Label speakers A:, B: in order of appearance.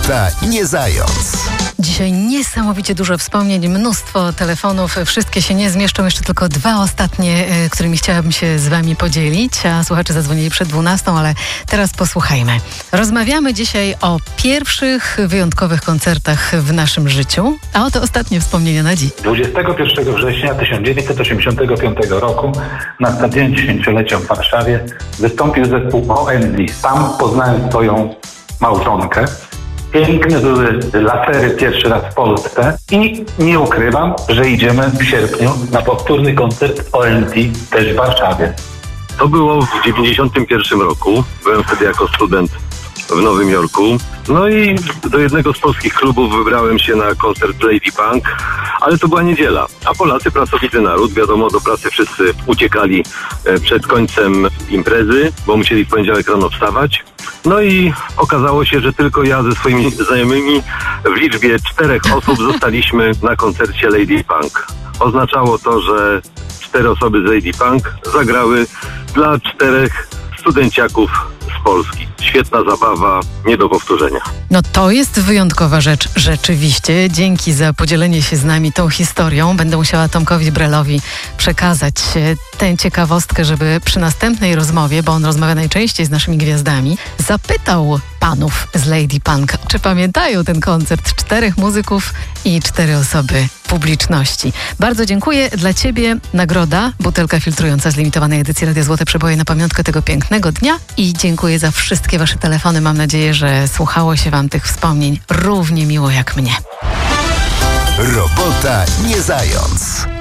A: Robota nie zając.
B: Dzisiaj niesamowicie dużo wspomnień, mnóstwo telefonów, wszystkie się nie zmieszczą, jeszcze tylko dwa ostatnie, którymi chciałabym się z wami podzielić, a słuchacze zadzwonili przed 12, ale teraz posłuchajmy. Rozmawiamy dzisiaj o pierwszych wyjątkowych koncertach w naszym życiu, a oto ostatnie wspomnienia na dziś.
C: 21 września 1985 roku na Stadionie 10-lecia w Warszawie wystąpił zespół OMD. Tam poznałem swoją małżonkę. Piękne były lasery pierwszy raz w Polsce i nie ukrywam, że idziemy w sierpniu na powtórny koncert OMD też w Warszawie.
D: To było w 1991 roku. Byłem wtedy jako student w Nowym Jorku. No i do jednego z polskich klubów wybrałem się na koncert Lady Punk, ale to była niedziela. A Polacy, pracowity naród, wiadomo, do pracy wszyscy uciekali przed końcem imprezy, bo musieli w poniedziałek rano wstawać. No i okazało się, że tylko ja ze swoimi znajomymi w liczbie 4 osób zostaliśmy na koncercie Lady Punk. Oznaczało to, że 4 osoby z Lady Punk zagrały dla 4 studenciaków z Polski. Świetna zabawa, nie do powtórzenia.
B: No to jest wyjątkowa rzecz, rzeczywiście. Dzięki za podzielenie się z nami tą historią. Będę musiała Tomkowi Brelowi przekazać tę ciekawostkę, żeby przy następnej rozmowie, bo on rozmawia najczęściej z naszymi gwiazdami, zapytał panów z Lady Punk, czy pamiętają ten koncert 4 muzyków i 4 osoby publiczności. Bardzo dziękuję. Dla ciebie nagroda, butelka filtrująca z limitowanej edycji Radia Złote Przeboje na pamiątkę tego pięknego dnia i dziękuję za wszystkie wasze telefony. Mam nadzieję, że słuchało się wam tych wspomnień równie miło jak mnie.
A: Robota nie zając.